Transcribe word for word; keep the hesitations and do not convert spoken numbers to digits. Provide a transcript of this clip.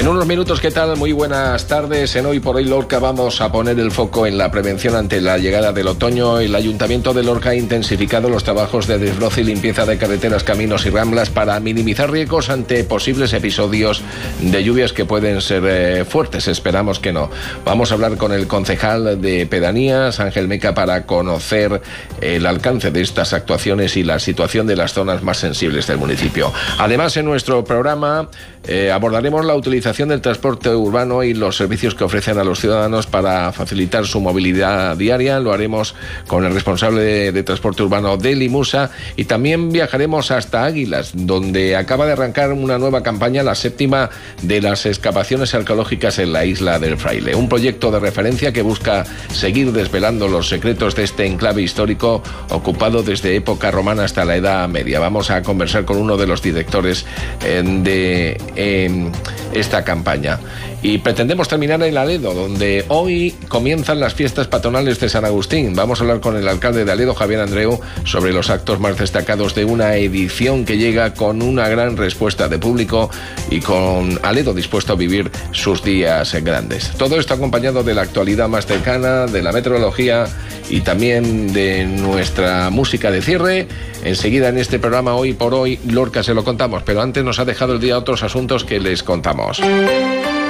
En unos minutos, ¿qué tal? Muy buenas tardes. En Hoy por Hoy Lorca vamos a poner el foco en la prevención ante la llegada del otoño. El Ayuntamiento de Lorca ha intensificado los trabajos de desbroce y limpieza de carreteras, caminos y ramblas para minimizar riesgos ante posibles episodios de lluvias que pueden ser eh, fuertes. Esperamos que no. Vamos a hablar con el concejal de Pedanías, Ángel Meca, para conocer el alcance de estas actuaciones y la situación de las zonas más sensibles del municipio. Además, en nuestro programa eh, abordaremos la utilización del transporte urbano y los servicios que ofrecen a los ciudadanos para facilitar su movilidad diaria. Lo haremos con el responsable de, de transporte urbano de Limusa, y también viajaremos hasta Águilas, donde acaba de arrancar una nueva campaña, la séptima de las excavaciones arqueológicas en la isla del Fraile. Un proyecto de referencia que busca seguir desvelando los secretos de este enclave histórico ocupado desde época romana hasta la Edad Media. Vamos a conversar con uno de los directores eh, de eh, esta campaña. Y pretendemos terminar en Aledo, donde hoy comienzan las fiestas patronales de San Agustín. Vamos a hablar con el alcalde de Aledo, Javier Andreu, sobre los actos más destacados de una edición que llega con una gran respuesta de público y con Aledo dispuesto a vivir sus días grandes. Todo esto acompañado de la actualidad más cercana, de la meteorología y también de nuestra música de cierre. Enseguida en este programa Hoy por Hoy Lorca se lo contamos, pero antes nos ha dejado el día otros asuntos que les contamos.